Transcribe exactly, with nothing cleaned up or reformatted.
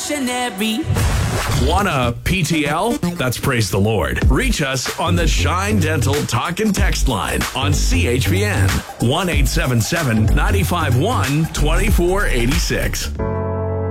missionary. Want a P T L? That's praise the Lord. Reach us on the Shine Dental Talk and Text line on C H P N one eight seven seven, nine five one, two four eight six.